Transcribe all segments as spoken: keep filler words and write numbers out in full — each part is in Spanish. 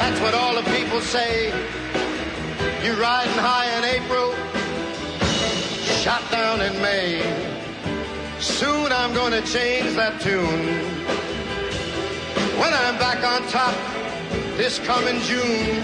That's what all the people say. You're riding high in April, shot down in May. Soon I'm gonna change that tune. When I'm back on top this coming June.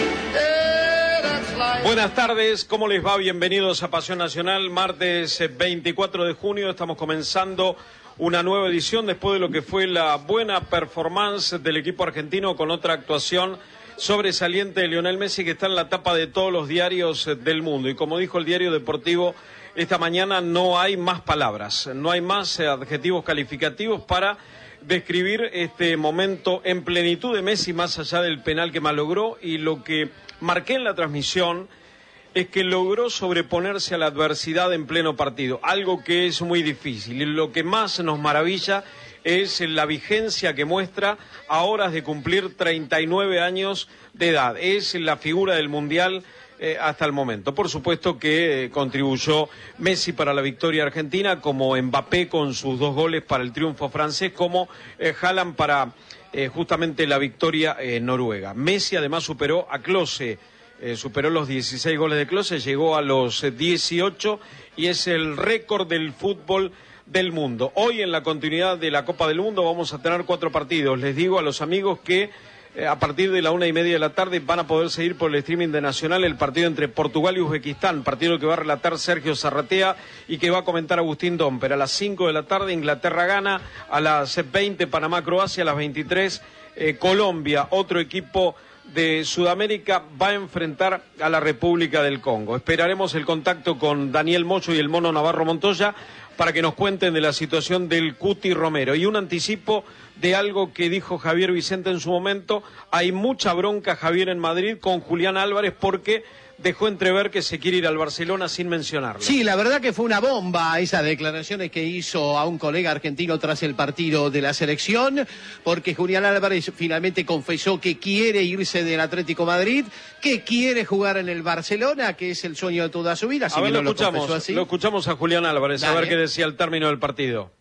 Yeah, that's life. Buenas tardes, ¿cómo les va? Bienvenidos a Pasión Nacional, martes veinticuatro de junio, estamos comenzando una nueva edición después de lo que fue la buena performance del equipo argentino con otra actuación sobresaliente de Lionel Messi que está en la tapa de todos los diarios del mundo. Y como dijo el diario deportivo esta mañana, no hay más palabras, no hay más adjetivos calificativos para describir este momento en plenitud de Messi, más allá del penal que malogró. Y lo que marqué en la transmisión es que logró sobreponerse a la adversidad en pleno partido, algo que es muy difícil. Y lo que más nos maravilla es la vigencia que muestra a horas de cumplir treinta y nueve años de edad. Es la figura del Mundial eh, hasta el momento. Por supuesto que eh, contribuyó Messi para la victoria argentina, como Mbappé con sus dos goles para el triunfo francés, como eh, Haaland para eh, justamente la victoria eh, noruega. Messi además superó a Klose. Eh, superó los dieciséis goles de Klose, llegó a los eh, dieciocho y es el récord del fútbol del mundo. Hoy en la continuidad de la Copa del Mundo vamos a tener cuatro partidos. Les digo a los amigos que eh, a partir de la una y media de la tarde van a poder seguir por el streaming de Nacional el partido entre Portugal y Uzbekistán, partido que va a relatar Sergio Zarratea y que va a comentar Agustín Domper. A las cinco de la tarde Inglaterra gana, a las veinte Panamá-Croacia, a las veintitrés eh, Colombia, otro equipo de Sudamérica, va a enfrentar a la República del Congo. Esperaremos el contacto con Daniel Mocho y el Mono Navarro Montoya para que nos cuenten de la situación del Cuti Romero. Y un anticipo de algo que dijo Javier Vicente en su momento: hay mucha bronca, Javier, en Madrid con Julián Álvarez porque dejó entrever que se quiere ir al Barcelona sin mencionarlo. Sí, la verdad que fue una bomba esas declaraciones que hizo a un colega argentino tras el partido de la selección, porque Julián Álvarez finalmente confesó que quiere irse del Atlético Madrid, que quiere jugar en el Barcelona, que es el sueño de toda su vida. A ver, lo escuchamos, lo, así. lo escuchamos a Julián Álvarez, Dale. A ver qué decía al término del partido.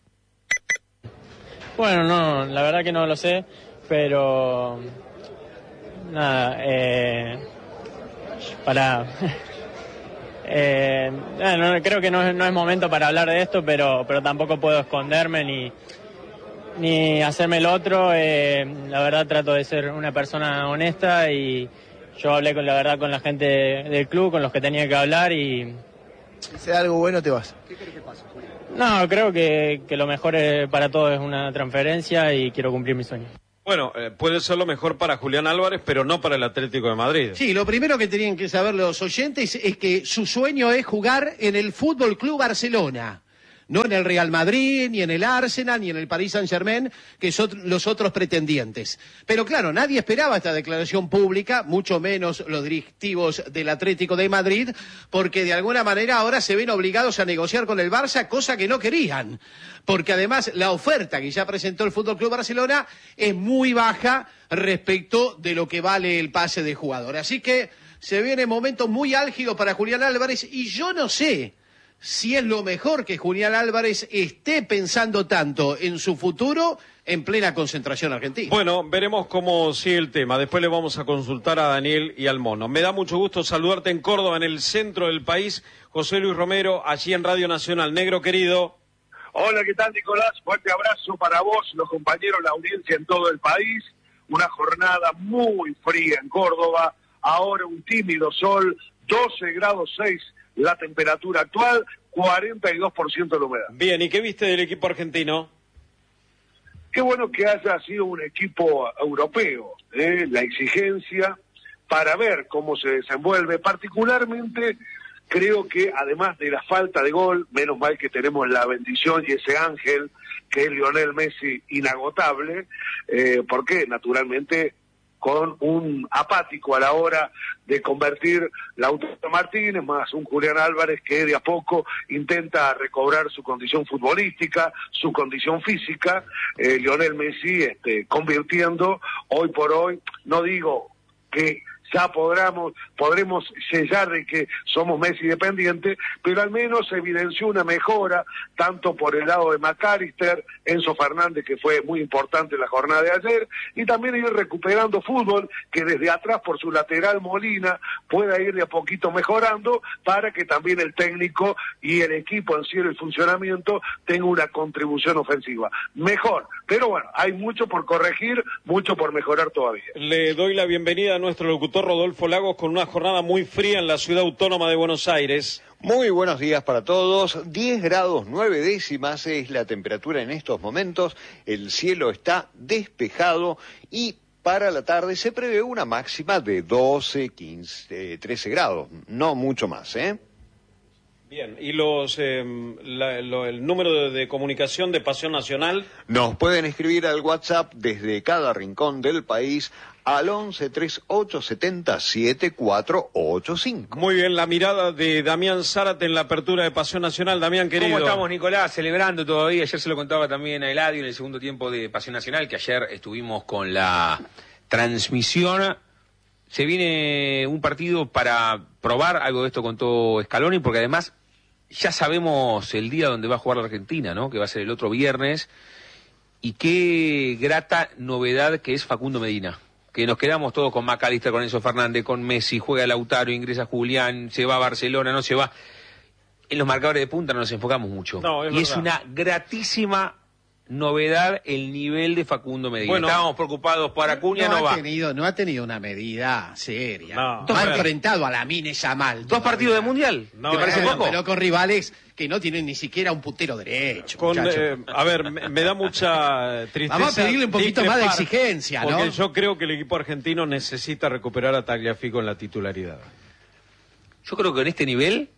Bueno, no, la verdad que no lo sé, pero nada, eh... para eh, no, creo que no es, no es momento para hablar de esto, pero pero tampoco puedo esconderme ni ni hacerme el otro. Eh, la verdad trato de ser una persona honesta y yo hablé con la verdad con la gente del club, con los que tenía que hablar y si se da algo bueno te vas. ¿Qué crees que pasa, Julián? No, creo que, que lo mejor es, para todos es una transferencia y quiero cumplir mi sueño. Bueno, eh, puede ser lo mejor para Julián Álvarez, pero no para el Atlético de Madrid. Sí, lo primero que tenían que saber los oyentes es que su sueño es jugar en el Fútbol Club Barcelona, no en el Real Madrid, ni en el Arsenal, ni en el Paris Saint-Germain, que son los otros pretendientes. Pero claro, nadie esperaba esta declaración pública, mucho menos los directivos del Atlético de Madrid, porque de alguna manera ahora se ven obligados a negociar con el Barça, cosa que no querían. Porque además la oferta que ya presentó el Fútbol Club Barcelona es muy baja respecto de lo que vale el pase de jugador. Así que se viene momentos muy álgidos para Julián Álvarez y yo no sé si es lo mejor que Julián Álvarez esté pensando tanto en su futuro en plena concentración argentina. Bueno, veremos cómo sigue el tema. Después le vamos a consultar a Daniel y al Mono. Me da mucho gusto saludarte en Córdoba, en el centro del país. José Luis Romero, allí en Radio Nacional. Negro querido. Hola, ¿qué tal, Nicolás? Fuerte abrazo para vos, los compañeros, la audiencia en todo el país. Una jornada muy fría en Córdoba. Ahora un tímido sol, doce grados seis la temperatura actual, cuarenta y dos por ciento de la humedad. Bien, ¿y qué viste del equipo argentino? Qué bueno que haya sido un equipo europeo, ¿eh? La exigencia para ver cómo se desenvuelve. Particularmente creo que además de la falta de gol, menos mal que tenemos la bendición y ese ángel que es Lionel Messi inagotable, eh, porque naturalmente con un apático a la hora de convertir Lautaro Martínez, más un Julián Álvarez que de a poco intenta recobrar su condición futbolística, su condición física, eh, Lionel Messi este, convirtiendo hoy por hoy, no digo que ya podremos, podremos sellar de que somos Messi dependientes, pero al menos se evidenció una mejora, tanto por el lado de McAllister, Enzo Fernández, que fue muy importante en la jornada de ayer, y también ir recuperando fútbol, que desde atrás por su lateral Molina pueda ir de a poquito mejorando, para que también el técnico y el equipo en sí, el funcionamiento, tenga una contribución ofensiva. Mejor, pero bueno, hay mucho por corregir, mucho por mejorar todavía. Le doy la bienvenida a nuestro locutor Rodolfo Lagos con una jornada muy fría en la ciudad autónoma de Buenos Aires. Muy buenos días para todos. diez grados nueve décimas es la temperatura en estos momentos. El cielo está despejado y para la tarde se prevé una máxima de doce, quince, trece grados. No mucho más, ¿eh? Bien, ¿y los eh, la, lo, el número de, de comunicación de Pasión Nacional? Nos pueden escribir al WhatsApp desde cada rincón del país al once, treinta y ocho, setenta, setenta y cuatro ochenta y cinco. Muy bien, la mirada de Damián Zárate en la apertura de Pasión Nacional. Damián, querido. ¿Cómo estamos, Nicolás? Celebrando todavía. Ayer se lo contaba también a Eladio en el segundo tiempo de Pasión Nacional, que ayer estuvimos con la transmisión. Se viene un partido para probar, algo de esto contó Scaloni, porque además ya sabemos el día donde va a jugar la Argentina, ¿no? Que va a ser el otro viernes. Y qué grata novedad que es Facundo Medina. Que nos quedamos todos con McAllister, con Enzo Fernández, con Messi, juega Lautaro, ingresa Julián, se va a Barcelona, no se va. En los marcadores de punta no nos enfocamos mucho. No, es y verdad. Es una gratísima novedad el nivel de Facundo Medina. Bueno, estábamos preocupados por Acuña, no, no va. ha tenido, no ha tenido una medida seria. No. No, ha enfrentado a la Mine Yamal. Dos partidos de Mundial. No, ¿Te parece Bueno, poco? pero con rivales que no tienen ni siquiera un puntero derecho. Con, muchacho. eh, a ver, me, me da mucha tristeza. Vamos a pedirle un poquito más de discrepar, exigencia, ¿no? Porque yo creo que el equipo argentino necesita recuperar a Tagliafico en la titularidad. Yo creo que en este nivel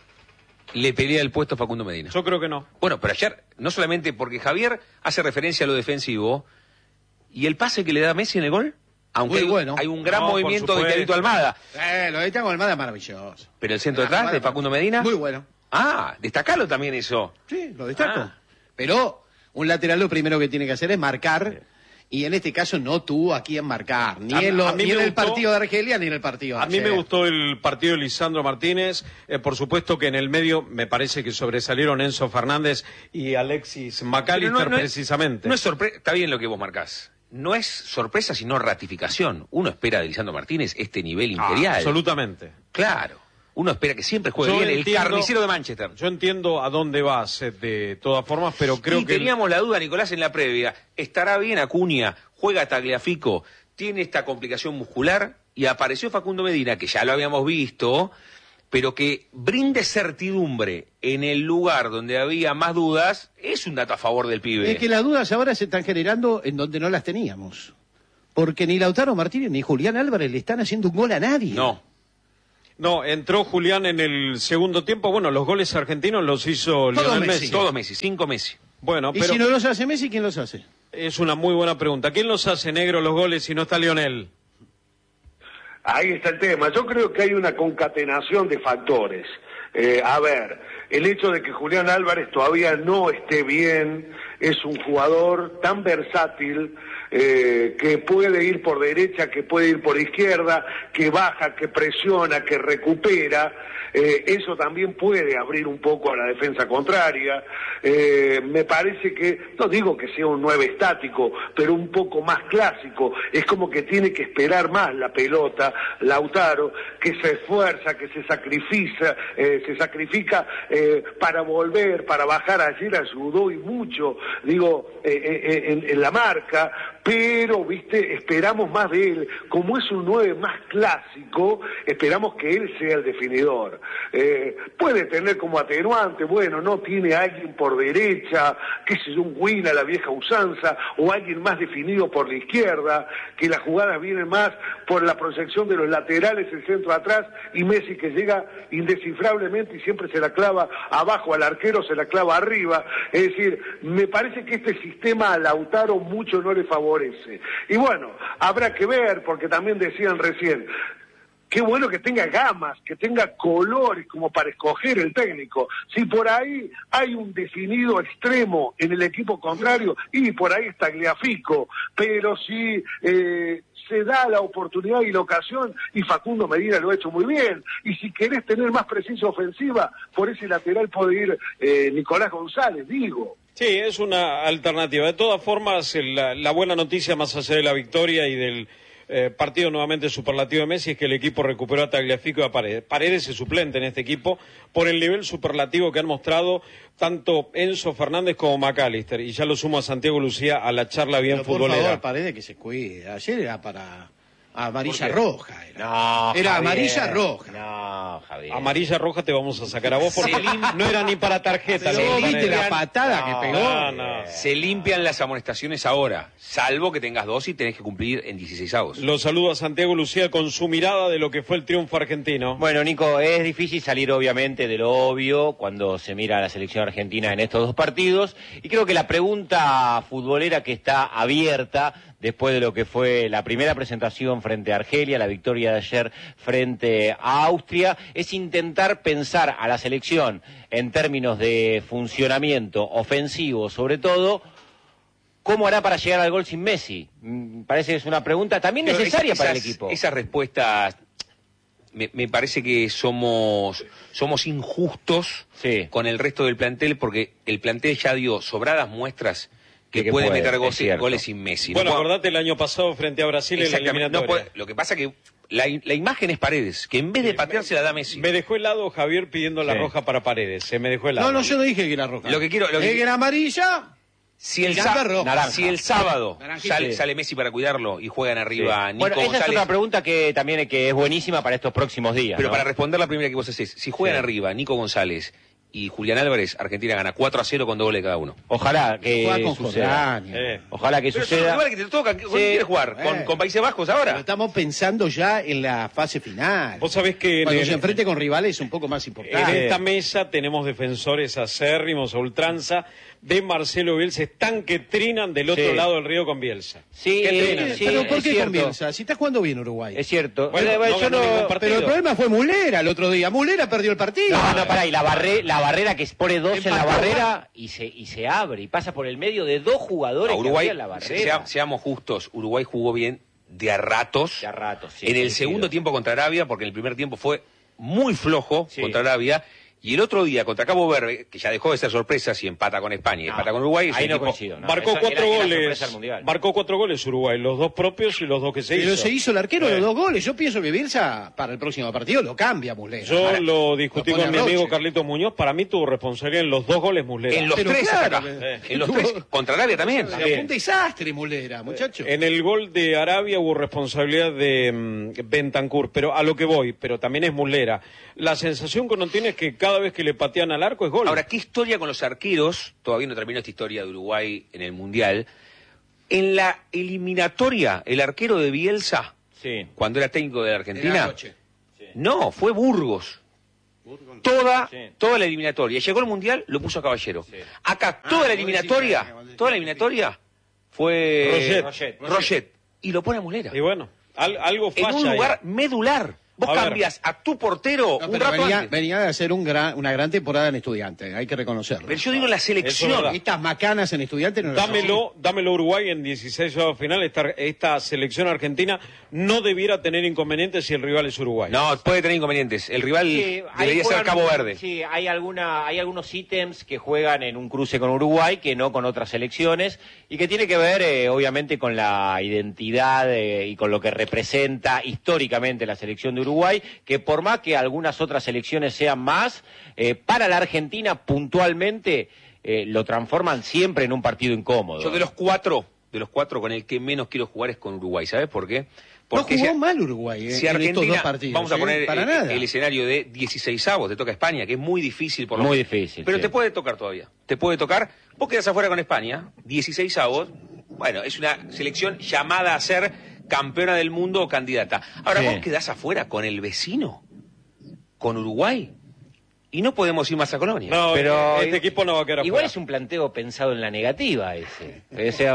le pelea el puesto a Facundo Medina. Yo creo que no. Bueno, pero ayer, no solamente porque Javier hace referencia a lo defensivo, y el pase que le da Messi en el gol, aunque Muy hay, bueno. hay un gran No, por movimiento de supuesto. Tiarito Almada, Eh, lo de Thiago Almada es maravilloso. pero el centro detrás de Facundo Medina, Muy bueno. ah, destacalo también eso. Sí, lo destaco. Ah. Pero un lateral lo primero que tiene que hacer es marcar. Y en este caso no tuvo a quién marcar. Ni, A- en, lo- a mí ni me en el gustó- partido de Argelia ni en el partido de A mí me ayer. gustó el partido de Lisandro Martínez. Eh, por supuesto que en el medio me parece que sobresalieron Enzo Fernández y Alexis McAllister, Pero no- no es- precisamente. No es sorpresa, está bien lo que vos marcás. No es sorpresa, sino ratificación. Uno espera de Lisandro Martínez este nivel Ah, imperial. absolutamente. Claro. Uno espera que siempre juegue Yo bien el entiendo- carnicero de Manchester. Yo entiendo a dónde vas, eh, de todas formas, pero creo y que... teníamos la duda, Nicolás, en la previa. ¿Estará bien Acuña? ¿Juega Tagliafico? ¿Tiene esta complicación muscular? Y apareció Facundo Medina, que ya lo habíamos visto, pero que brinde certidumbre en el lugar donde había más dudas, es un dato a favor del pibe. Es que las dudas ahora se están generando en donde no las teníamos. Porque ni Lautaro Martínez ni Julián Álvarez le están haciendo un gol a nadie. No. No, entró Julián en el segundo tiempo. Bueno, los goles argentinos los hizo Todo Lionel Messi. Messi. Todos Messi, cinco Messi. Bueno, Y pero si no los hace Messi, ¿quién los hace? es una muy buena pregunta. ¿Quién los hace negro los goles si no está Lionel? Ahí está el tema. Yo creo que hay una concatenación de factores. Eh, a ver, el hecho de que Julián Álvarez todavía no esté bien, es un jugador tan versátil, eh, que puede ir por derecha, que puede ir por izquierda, que baja, que presiona, que recupera. Eh, eso también puede abrir un poco a la defensa contraria. Eh, me parece que, no digo que sea un nueve estático, pero un poco más clásico. Es como que tiene que esperar más la pelota, Lautaro, que se esfuerza, que se sacrifica, eh, se sacrifica eh, para volver, para bajar. Ayer ayudó y mucho, digo, eh, eh, en, en la marca, pero, viste, esperamos más de él. Como es un nueve más clásico, esperamos que él sea el definidor. Eh, puede tener como atenuante, bueno, no tiene a alguien por derecha, que es un Win a la vieja usanza, o alguien más definido por la izquierda, que las jugadas vienen más por la proyección de los laterales, el centro atrás, y Messi que llega indescifrablemente y siempre se la clava abajo al arquero, se la clava arriba. Es decir, me parece que este sistema a Lautaro mucho no le favorece. Y bueno, habrá que ver, porque también decían recién, qué bueno que tenga gamas, que tenga colores como para escoger el técnico. Si por ahí hay un definido extremo en el equipo contrario, y por ahí está Tagliafico, pero si eh, se da la oportunidad y la ocasión, y Facundo Medina lo ha hecho muy bien, y si querés tener más presencia ofensiva, por ese lateral puede ir eh, Nicolás González, digo. Sí, es una alternativa. De todas formas, la, la buena noticia, más allá de la victoria y del eh, partido nuevamente superlativo de Messi, es que el equipo recuperó a Tagliafico y a Paredes. Paredes es suplente en este equipo por el nivel superlativo que han mostrado tanto Enzo Fernández como McAllister. Y ya lo sumo a Santiago Lucía a la charla bien Pero por futbolera. favor, Paredes que se cuide. Ayer era para amarilla roja. Era, No, era Javier. amarilla roja. No, Javier. Amarilla roja te vamos a sacar a vos porque no era ni para tarjeta. Pero lo de viste Paredes. la patada No, que pegó. No, no. Se limpian las amonestaciones ahora, salvo que tengas dos y tenés que cumplir en dieciséis avos. Lo saludo a Santiago Lucía con su mirada de lo que fue el triunfo argentino. Bueno, Nico, es difícil salir obviamente de lo obvio cuando se mira a la selección argentina en estos dos partidos, y creo que la pregunta futbolera que está abierta después de lo que fue la primera presentación frente a Argelia, la victoria de ayer frente a Austria, es intentar pensar a la selección en términos de funcionamiento ofensivo, sobre todo, ¿cómo hará para llegar al gol sin Messi? Mm, Parece que es una pregunta también Pero necesaria esas, para el equipo. Esas respuestas, me, me parece que somos, somos injustos Sí. con el resto del plantel, porque el plantel ya dio sobradas muestras que, De que puede, puede, meter es goles, cierto. goles sin Messi. Bueno, No puedo- acordate el año pasado frente a Brasil en la Exactamente, no eliminatoria. puede- lo que pasa que la, la imagen es Paredes, que en vez de patear se la da Messi. Me dejó helado Javier pidiendo la Sí. roja para Paredes. Se me dejó helado. No, no, yo no dije que era roja. Lo que quiero- lo que- Dije que era amarilla. Si el, Tirando sa- a roja. Naranja. si el sábado Naranjita. sale, sale Messi para cuidarlo y juegan arriba Sí. Nico Bueno, esa es González, otra pregunta que también es, que es buenísima para estos próximos días. pero ¿no? para responder la primera que vos hacés, si juegan Sí. arriba Nico González y Julián Álvarez, Argentina gana cuatro a cero con doble cada uno. Ojalá que Juega con suceda. Jordania. Eh. Ojalá que Pero son los suceda. rivales que te tocan, ¿con Sí. quién quieres jugar? ¿Con, Eh. con Países Bajos Pero ahora? estamos pensando ya en la fase final. Vos sabés que en, Cuando en- se enfrente con rivales un poco más en importantes. esta mesa tenemos defensores acérrimos a ultranza de Marcelo Bielsa. Están que trinan del otro Sí. lado del río con Bielsa. Sí, ¿Qué eh, trinan? sí, Pero ¿por es qué cierto. con Bielsa? Si está jugando bien Uruguay. Es cierto. Bueno, Eh, no yo ganó no- ningún partido. Pero el problema fue Mulera el otro día. Mulera perdió el partido. No, no, pará, y la, barre, la barrera que pone dos en la Empató. barrera y se, y se abre y pasa por el medio de dos jugadores A Uruguay, que había en la se- barrera. sea- seamos justos, Uruguay jugó bien de a ratos. Ya rato, sí, en el coincido. segundo tiempo contra Arabia, porque en el primer tiempo fue muy flojo Sí. contra Arabia. Y el otro día contra Cabo Verde, que ya dejó de ser sorpresa si empata con España y No, empata con Uruguay. es ahí un no equipo- coincido. No, marcó eso cuatro era- era goles. sorpresa al Mundial. Marcó cuatro goles Uruguay, los dos propios y los dos que se Pero hizo. se hizo el arquero Eh. los dos goles. Yo pienso que Bielsa para el próximo partido lo cambia Mulera. Yo Ahora, lo discutí lo pone con mi a Roche. amigo Carlitos Muñoz. Para mí tuvo responsabilidad en los dos goles Muslera. En los Pero tres claro, acá. eh, En los tuvo- tres. Contra Arabia también. Fue un desastre Mulera, muchacho. En el gol de Arabia hubo responsabilidad de mm, Bentancur, pero a lo que voy, pero también es Muslera. La sensación que uno tiene es que cada vez que le patean al arco es gol. Ahora, ¿qué historia con los arqueros? Todavía no terminó esta historia de Uruguay en el Mundial. En la eliminatoria, el arquero de Bielsa, Sí. cuando era técnico de la Era Argentina, Roche. no, fue Burgos. Toda, Sí. toda la eliminatoria. Llegó el Mundial, lo puso a Caballero. Acá, Ah, toda la vos eliminatoria, decís, toda la eliminatoria fue Roget. Roget. Roget. Y lo pone a Mulera. Y bueno, al- algo En falla un ahí. lugar medular. Vos A ver. cambias a tu portero No, un pero rato venía, antes. venía de hacer un gran, una gran temporada en Estudiantes, hay que reconocerlo. Pero yo digo en la Eso es selección. verdad. Estas macanas en Estudiantes no las Dámelo, dámelo Uruguay en dieciséis avos final. Esta, esta selección argentina no debiera tener inconvenientes si el rival es Uruguay. No, puede tener inconvenientes. El rival Sí, ahí debería ser juegan- Cabo Verde. Sí, hay, alguna, hay algunos ítems que juegan en un cruce con Uruguay que no con otras selecciones y que tiene que ver, eh, obviamente, con la identidad eh, y con lo que representa históricamente la selección de Uruguay, que por más que algunas otras selecciones sean más, eh, para la Argentina puntualmente eh, lo transforman siempre en un partido incómodo. Yo de los cuatro, de los cuatro con el que menos quiero jugar es con Uruguay. ¿Sabes por qué? No Porque jugó si- mal Uruguay eh, si en estos Argentina, dos partidos. vamos a eh, poner para el, nada. el escenario de dieciséis avos, te toca España, que es muy difícil por lo Muy menos. difícil, Pero sí. te puede tocar todavía. Te puede tocar. Vos quedás afuera con España, dieciséis avos. Bueno, es una selección llamada a ser campeona del mundo o candidata. Ahora Sí. vos quedás afuera con el vecino, con Uruguay, y no podemos ir más a Colonia. No, Pero este equipo no va a quedar igual afuera. es un planteo pensado en la negativa ese. O sea,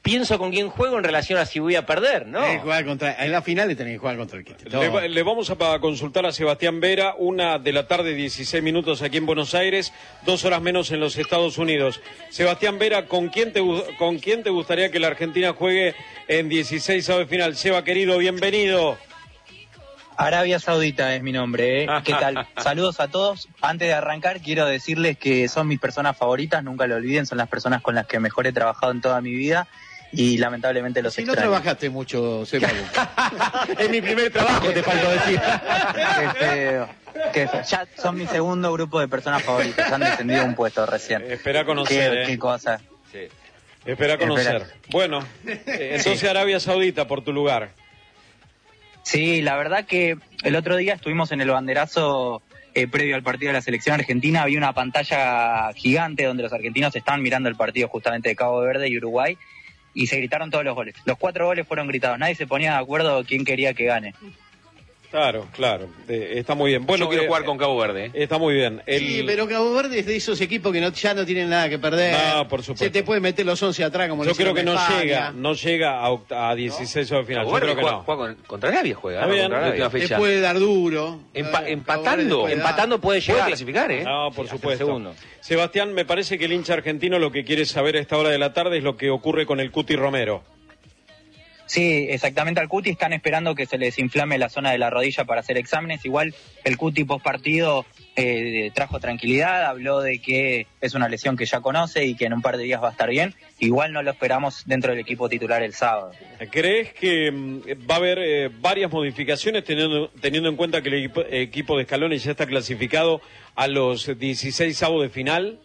pienso con quién juego en relación a si voy a perder, ¿no? Tenés que jugar contra, en la final tenés que jugar contra el que te toque. Le, le vamos a consultar a Sebastián Vera, una de la tarde, dieciséis minutos aquí en Buenos Aires, dos horas menos en los Estados Unidos. Sebastián Vera, ¿con quién te, con quién te gustaría que la Argentina juegue en dieciséis de final? Seba, querido, bienvenido. Arabia Saudita es mi nombre, ¿eh? ¿Qué tal? Saludos a todos. Antes de arrancar, quiero decirles que son mis personas favoritas, nunca lo olviden, son las personas con las que mejor he trabajado en toda mi vida y lamentablemente los Si extraño. no trabajaste mucho, Seba. Es mi primer trabajo, te faltó decir. Qué feo, qué feo. Ya son mi segundo grupo de personas favoritas, han descendido un puesto recién. Espera conocer, Qué, eh. qué cosa. Sí. Espera conocer. Espera. Bueno, eh, entonces Sí. Arabia Saudita, por tu lugar. Sí, la verdad que el otro día estuvimos en el banderazo eh, previo al partido de la selección argentina. Había una pantalla gigante donde los argentinos estaban mirando el partido justamente de Cabo Verde y Uruguay y se gritaron todos los goles. Los cuatro goles fueron gritados. Nadie se ponía de acuerdo quién quería que gane. Claro, claro, eh, está muy bien. Bueno, Yo quiero eh, jugar con Cabo Verde. ¿eh? Está muy bien. El- Sí, pero Cabo Verde es de esos equipos que no, ya no tienen nada que perder. No, por supuesto. Se te puede meter los once atrás como Yo le creo que hicieron no a España. llega, no llega a, oct- a dieciséis de final. Cabo Yo Verde creo que juega, no. juega con- contra Arabia juega, Está ¿no? bien. Contra Arabia, última Te fecha. puede dar duro. Empa- Eh, Cabo Verde empatando, puede dar. Empatando puede Puede llegar. clasificar, ¿eh? No, por Sí, hasta el supuesto. segundo. Sebastián, me parece que el hincha argentino lo que quiere saber a esta hora de la tarde es lo que ocurre con el Cuti Romero. Sí, exactamente al Cuti están esperando que se les inflame la zona de la rodilla para hacer exámenes. Igual el Cuti post partido eh, trajo tranquilidad, habló de que es una lesión que ya conoce y que en un par de días va a estar bien. Igual no lo esperamos dentro del equipo titular el sábado. ¿Crees que mm, va a haber eh, varias modificaciones teniendo, teniendo en cuenta que el equipo, equipo de Scaloni ya está clasificado a los dieciséis avos de final?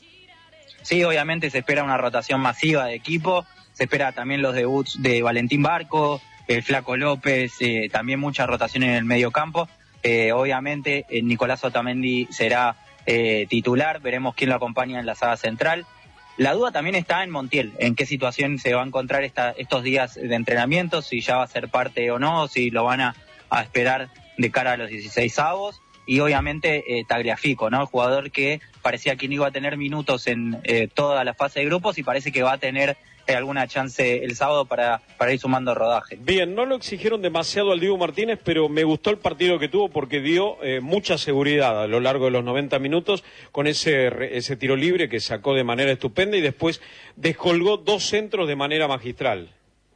Sí, obviamente se espera una rotación masiva de equipo, se espera también los debuts de Valentín Barco, el Flaco López, eh, también mucha rotación en el medio campo. Eh, obviamente eh, Nicolás Otamendi será eh, titular, veremos quién lo acompaña en la saga central. La duda también está en Montiel, en qué situación se va a encontrar esta, estos días de entrenamiento, si ya va a ser parte o no, si lo van a, a esperar de cara a los dieciséis avos. Y obviamente eh, Tagliafico, ¿no? El jugador que parecía que no iba a tener minutos en eh, toda la fase de grupos y parece que va a tener eh, alguna chance el sábado para, para ir sumando rodaje. Bien, no lo exigieron demasiado al Diego Martínez, pero me gustó el partido que tuvo porque dio eh, mucha seguridad a lo largo de los noventa minutos con ese, re- ese tiro libre que sacó de manera estupenda y después descolgó dos centros de manera magistral.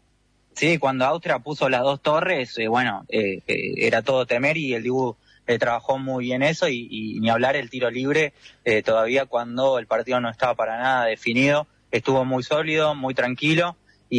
Sí, cuando Austria puso las dos torres, eh, bueno, eh, eh, era todo temer y el Dibu eh, trabajó muy bien eso y, y ni hablar el tiro libre, eh, todavía cuando el partido no estaba para nada definido, estuvo muy sólido, muy tranquilo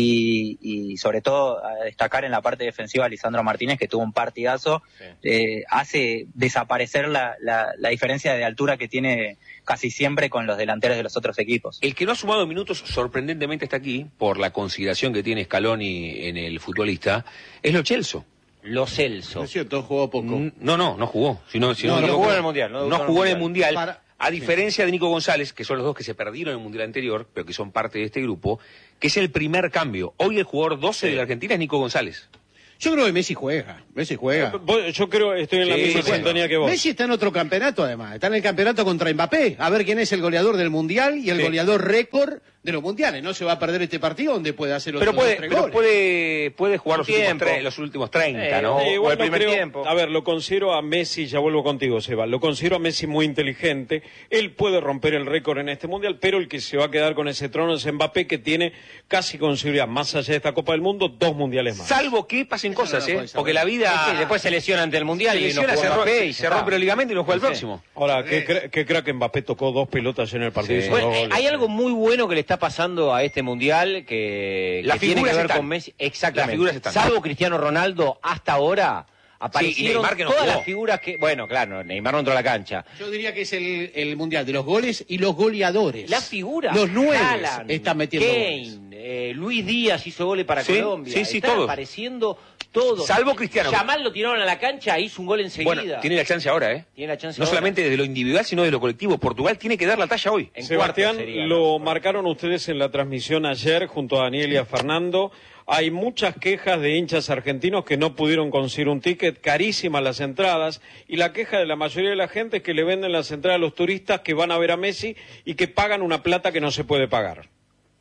y, y sobre todo a destacar en la parte defensiva a Lisandro Martínez que tuvo un partidazo, Sí. eh, hace desaparecer la, la, la diferencia de altura que tiene casi siempre con los delanteros de los otros equipos. El que no ha sumado minutos sorprendentemente está aquí, por la consideración que tiene Scaloni en el futbolista, es Lo Celso. Lo Celso. No es cierto, jugó poco. Mm, No, no, no jugó. Sino, sino No, no digo jugó que- en el Mundial, no No, debutó en el jugó en el Mundial. Mundial. Para- A diferencia de Nico González, que son los dos que se perdieron en el Mundial anterior, pero que son parte de este grupo, que es el primer cambio. Hoy el jugador doce de la Argentina es Nico González. Yo creo que Messi juega. Messi juega. Vos- Yo creo que estoy en la Sí, misma bueno. sintonía que vos. Messi está en otro campeonato, además. Está en el campeonato contra Mbappé. A ver quién es el goleador del Mundial y el Sí. goleador récord de los Mundiales. No se va a perder este partido donde puede hacer los Pero otros puede, tres pero goles. puede, puede jugar los últimos, Tiempo. tre- los últimos treinta, Eh, ¿no? eh, Eh, igual o el no primer creo- tiempo. A ver, lo considero a Messi, ya vuelvo contigo, Seba, lo considero a Messi muy inteligente. Él puede romper el récord en este Mundial, pero el que se va a quedar con ese trono es Mbappé, que tiene casi con seguridad, más allá de esta Copa del Mundo, dos Mundiales más. Salvo que pasen Eso cosas, no lo ¿eh? puedes saber. Porque la vida... Es que después se lesiona ante el Mundial se y no lesiona, jugó se, ro- Mbappé y se ya rompe está. el ligamento y no juega el Sí. próximo. Ahora, ¿qué, cra- qué crack Mbappé tocó dos pelotas en el partido? Sí. hizo dos Bueno, goles. hay algo muy bueno que le está pasando a este Mundial que, Las que tiene que figuras ver están. con Messi. Exactamente. Las figuras están. Salvo Cristiano Ronaldo, hasta ahora aparecieron Neymar que no todas jugó. las figuras que... Bueno, claro, Neymar no entró a la cancha. Yo diría que es el, el Mundial de los goles y los goleadores. Las figuras. Los nueve Haaland, están metiendo goles. Kane, eh, Luis Díaz hizo goles para Sí, Colombia. sí, sí, Están todos. apareciendo todos. Salvo Cristiano. Yamal lo tiraron a la cancha, hizo un gol enseguida. Bueno, tiene la chance ahora, ¿eh? Tiene la chance No ahora. solamente desde lo individual, sino de lo colectivo. Portugal tiene que dar la talla hoy. En Sebastián, cuartos sería, lo ¿no? marcaron ustedes en la transmisión ayer junto a Daniel y a Fernando. Hay muchas quejas de hinchas argentinos que no pudieron conseguir un ticket, carísimas las entradas, y la queja de la mayoría de la gente es que le venden las entradas a los turistas que van a ver a Messi y que pagan una plata que no se puede pagar.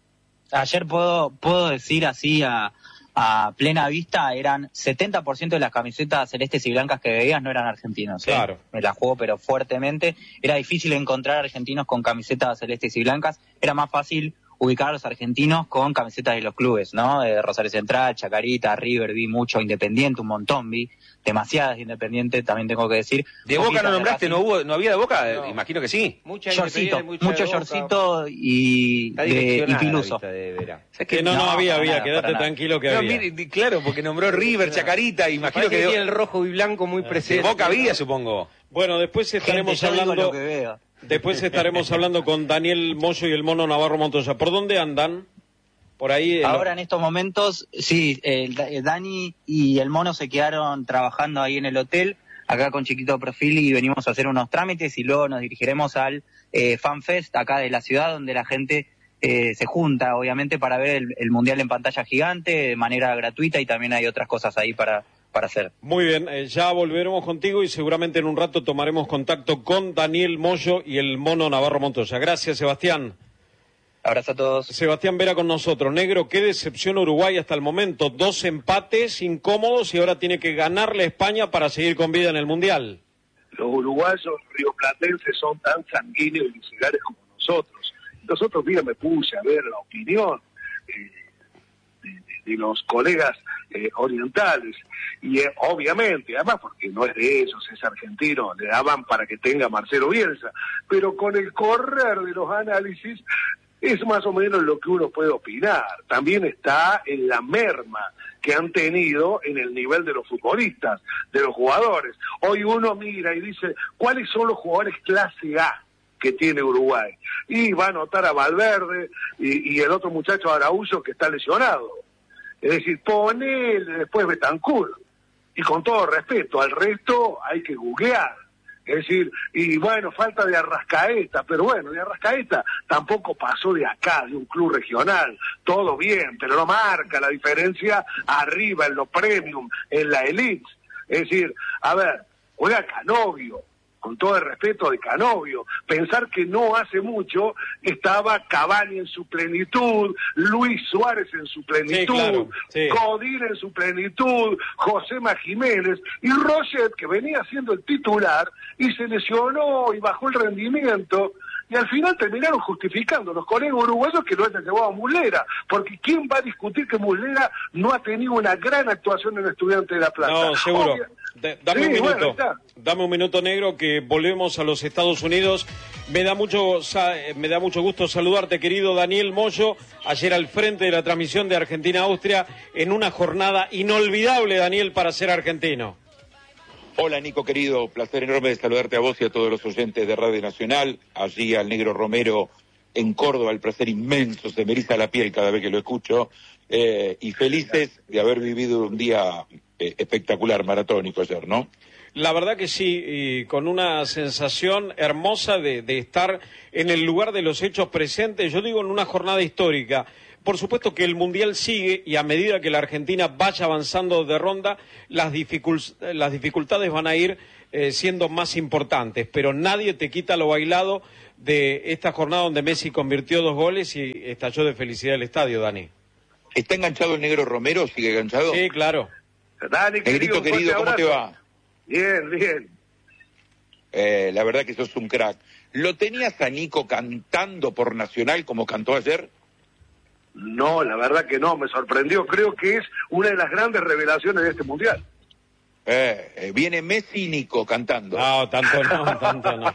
ayer puedo, puedo decir así a, a plena vista, eran setenta por ciento de las camisetas celestes y blancas que veías no eran argentinos. ¿eh? Claro. Me la juego, pero fuertemente. Era difícil encontrar argentinos con camisetas celestes y blancas. Era más fácil ubicar a los argentinos con camisetas de los clubes, ¿no? De Rosario Central, Chacarita, River, vi mucho, Independiente, un montón vi, demasiadas Independiente, también tengo que decir. ¿De Boca no nombraste? ¿No hubo, no había de Boca? No. Imagino que sí. Mucha Yorcito, mucho Yorcito y, de, y Piluso. Es que no, no, no había, había, nada, quédate tranquilo que no, había. Mire, claro, porque nombró River, Chacarita, imagino que... que tiene el rojo y blanco muy presente. De Boca había, supongo. Bueno, después estaremos Gente, hablando... lo que veo. Después estaremos hablando con Daniel Moyo y el Mono Navarro Montoya. ¿Por dónde andan? Por ahí. Ahora en estos momentos, sí, eh, Dani y el Mono se quedaron trabajando ahí en el hotel, acá con Chiquito Profil, y venimos a hacer unos trámites y luego nos dirigiremos al eh, FanFest acá de la ciudad, donde la gente eh, se junta, obviamente, para ver el, el Mundial en pantalla gigante de manera gratuita, y también hay otras cosas ahí para... para hacer. Muy bien, eh, ya volveremos contigo y seguramente en un rato tomaremos contacto con Daniel Moyo y el Mono Navarro Montoya. Gracias, Sebastián. Abrazo a todos. Sebastián Vera con nosotros. Negro, qué decepción Uruguay hasta el momento. Dos empates incómodos y ahora tiene que ganarle a España para seguir con vida en el Mundial. Los uruguayos rioplatenses son tan sanguíneos y viscerales como nosotros. Nosotros, mira, me puse a ver la opinión eh, de, de, de los colegas eh, orientales. Y eh, obviamente, además porque no es de ellos, es argentino, le daban para que tenga Marcelo Bielsa, pero con el correr de los análisis es más o menos lo que uno puede opinar. También está en la merma que han tenido en el nivel de los futbolistas, de los jugadores. Hoy uno mira y dice, ¿cuáles son los jugadores clase A que tiene Uruguay? Y va a anotar a Valverde y, y el otro muchacho Araújo que está lesionado. Es decir, pone después Betancur. Y con todo respeto, al resto hay que googlear. Es decir, y bueno, falta de Arrascaeta, pero bueno, de Arrascaeta tampoco pasó de acá, de un club regional. Todo bien, pero no marca la diferencia arriba, en lo premium, en la elite. Es decir, a ver, juega Canovio, con todo el respeto de Canovio, pensar que no hace mucho estaba Cavani en su plenitud, Luis Suárez en su plenitud, sí, claro, sí. Godín en su plenitud, Josema Jiménez, y Roget, que venía siendo el titular, y se lesionó y bajó el rendimiento, y al final terminaron justificando los colegas uruguayos que lo hayan llevado a Muslera, porque ¿quién va a discutir que Muslera no ha tenido una gran actuación en Estudiantes de La Plata? No, seguro. Obvio. De, dame sí, un minuto, bueno, dame un minuto, Negro, que volvemos a los Estados Unidos. Me da mucho me da mucho gusto saludarte, querido Daniel Moyo, ayer al frente de la transmisión de Argentina-Austria, en una jornada inolvidable, Daniel, para ser argentino. Hola, Nico, querido, placer enorme de saludarte a vos y a todos los oyentes de Radio Nacional, allí al Negro Romero en Córdoba, el placer inmenso, se me eriza la piel cada vez que lo escucho, eh, y felices de haber vivido un día eh, espectacular, maratónico ayer, ¿no? La verdad que sí, y con una sensación hermosa de, de estar en el lugar de los hechos presentes, yo digo en una jornada histórica. Por supuesto que el Mundial sigue y a medida que la Argentina vaya avanzando de ronda, las, dificult las dificultades van a ir eh, siendo más importantes, pero nadie te quita lo bailado de esta jornada donde Messi convirtió dos goles y estalló de felicidad el estadio, Dani. ¿Está enganchado el Negro Romero? ¿Sigue enganchado? Sí, claro. Dani, Negrito querido, ¿cómo te va? Bien, bien. Eh, la verdad que sos un crack. ¿Lo tenías a Nico cantando por Nacional como cantó ayer? No, la verdad que no, me sorprendió. Creo que es una de las grandes revelaciones de este Mundial. Eh, eh, viene Messi y Nico cantando. No, tanto no, tanto no.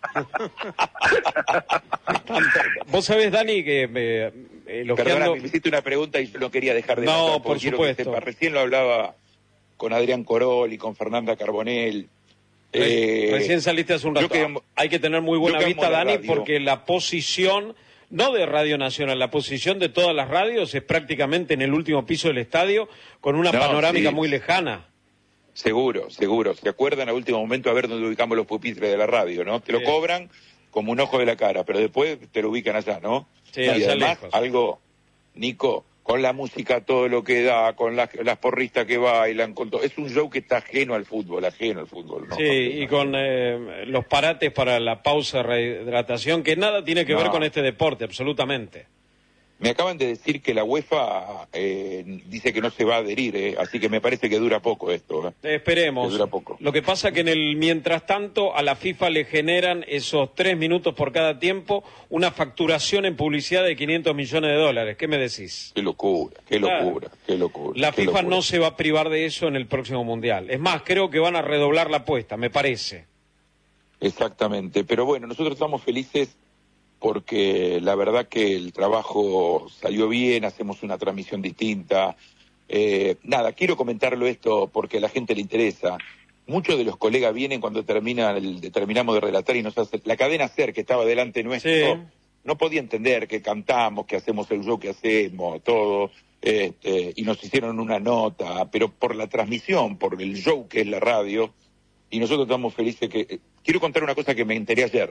Vos sabés, Dani, que me, elogiando... Perdona, me hiciste una pregunta y yo no quería dejar de No, notar, por supuesto. Que sepa. Recién lo hablaba con Adrián Corol y con Fernanda Carbonell. Eh, Recién saliste hace un rato. Que, Hay que tener muy buena vista, Dani, porque la posición... no de Radio Nacional, la posición de todas las radios es prácticamente en el último piso del estadio, con una no, panorámica sí. muy lejana. Seguro, seguro. ¿Se acuerdan a último momento a ver dónde ubicamos los pupitres de la radio, no? Te lo sí. cobran como un ojo de la cara, pero después te lo ubican allá, ¿no? Sí, y allá además, lejos. Algo, Nico, con la música todo lo que da, con las, las porristas que bailan, con todo. Es un show que está ajeno al fútbol, ajeno al fútbol, ¿no? Sí, y con eh, los parates para la pausa de rehidratación, que nada tiene que no. ver con este deporte, absolutamente. Me acaban de decir que la UEFA eh, dice que no se va a adherir, eh, así que me parece que dura poco esto. Eh. Esperemos. Que dura poco. Lo que pasa que en el mientras tanto a la FIFA le generan esos tres minutos por cada tiempo una facturación en publicidad de quinientos millones de dólares. ¿Qué me decís? Qué locura, qué locura, Claro. qué locura. La qué FIFA locura. no se va a privar de eso en el próximo Mundial. Es más, creo que van a redoblar la apuesta, me parece. Exactamente, pero bueno, nosotros estamos felices porque la verdad que el trabajo salió bien, hacemos una transmisión distinta. Eh, nada, quiero comentarlo esto porque a la gente le interesa. Muchos de los colegas vienen cuando termina el, terminamos de relatar y nos hace... La cadena SER que estaba delante nuestro Sí. no podía entender que cantamos, que hacemos el show que hacemos, todo, este, y nos hicieron una nota, pero por la transmisión, por el show que es la radio, y nosotros estamos felices que... Quiero contar una cosa que me enteré ayer.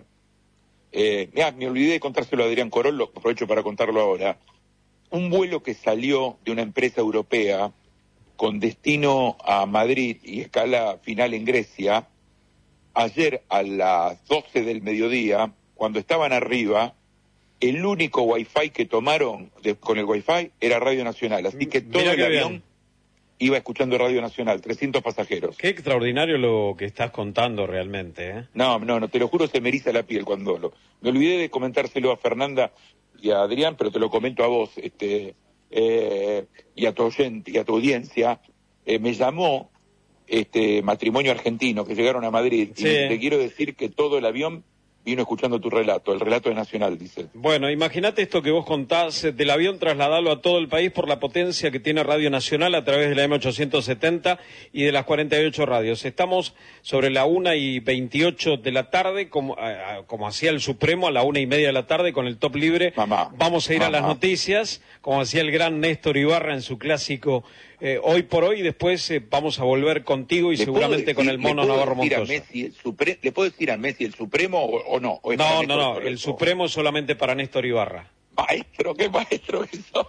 Eh, mirá, me olvidé de contárselo a Adrián Corol, lo aprovecho para contarlo ahora. Un vuelo que salió de una empresa europea con destino a Madrid y escala final en Grecia, ayer a las doce del mediodía, cuando estaban arriba, el único wifi que tomaron de, con el wifi era Radio Nacional, así que todo Mirá el qué avión bien. iba escuchando Radio Nacional, trescientos pasajeros. Qué extraordinario lo que estás contando realmente, ¿eh? No, no, no, te lo juro, se me eriza la piel cuando lo... Me olvidé de comentárselo a Fernanda y a Adrián, pero te lo comento a vos, este, eh, y a tu oyente, y a tu audiencia. Eh, me llamó este matrimonio argentino que llegaron a Madrid, Sí. y te quiero decir que todo el avión vino escuchando tu relato, el relato de Nacional, dice. Bueno, imagínate esto que vos contás eh, del avión, trasladalo a todo el país por la potencia que tiene Radio Nacional a través de la M ochocientos setenta y de las cuarenta y ocho radios. Estamos sobre la una y veintiocho de la tarde, como, eh, como hacía el Supremo, a la una y media de la tarde con el top libre. Mamá, Vamos a ir mamá. a las noticias, como hacía el gran Néstor Ibarra en su clásico eh, Hoy por Hoy. Después eh, vamos a volver contigo y ¿Le puedo seguramente decir- con el le mono puedo Navarro decir a Montoya. Messi el Supre- ¿Le puedo decir a Messi el Supremo o, o no? ¿O es para No, Néstor no, no, solo? el Supremo es solamente para Néstor Ibarra. Maestro, qué maestro eso.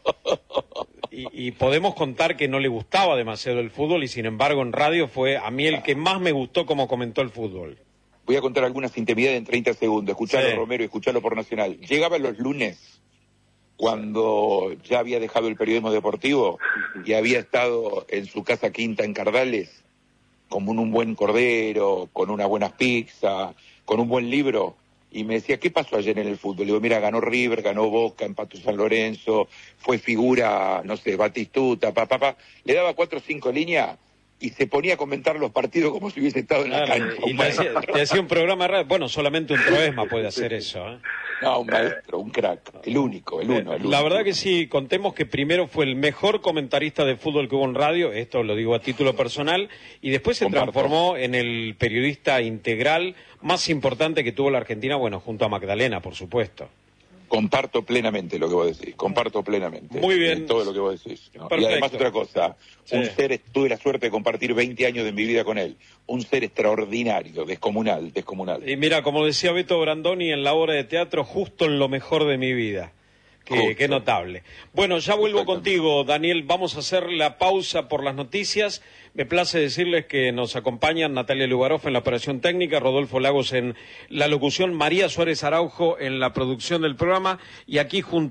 Y, y podemos contar que no le gustaba demasiado el fútbol y sin embargo en radio fue a mí el que más me gustó como comentó el fútbol. Voy a contar algunas intimidades en treinta segundos. Escuchalo, Sí. Romero, y escuchalo por Nacional. Llegaba los lunes, cuando ya había dejado el periodismo deportivo y había estado en su casa quinta en Cardales, con un, un buen cordero, con unas buenas pizzas, con un buen libro, y me decía, ¿qué pasó ayer en el fútbol? Le digo, mira, ganó River, ganó Boca, empató San Lorenzo, fue figura, no sé, Batistuta, papá, papá. Le daba cuatro o cinco líneas y se ponía a comentar los partidos como si hubiese estado en la Claro, cancha. y Un te hacía, maestro. te hacía un programa de radio. Bueno, solamente un Proesma puede hacer eso. ¿eh? No, un maestro, un crack, el único, el uno, el uno. La verdad que sí, contemos que primero fue el mejor comentarista de fútbol que hubo en radio, esto lo digo a título personal, y después se Comparto. transformó en el periodista integral más importante que tuvo la Argentina, bueno, junto a Magdalena, por supuesto. Comparto plenamente lo que vos decís, comparto plenamente. Muy bien. eh, todo lo que vos decís. ¿no? Y Perfecto. además otra cosa, Sí. un ser, tuve la suerte de compartir veinte años de mi vida con él, un ser extraordinario, descomunal, descomunal. Y mira, como decía Beto Brandoni en la obra de teatro, justo en lo mejor de mi vida. Qué, Justo. qué notable. Bueno, ya vuelvo Exactamente. contigo, Daniel. Vamos a hacer la pausa por las noticias. Me place decirles que nos acompañan Natalia Lugaroff en la operación técnica, Rodolfo Lagos en la locución, María Suárez Araujo en la producción del programa y aquí junto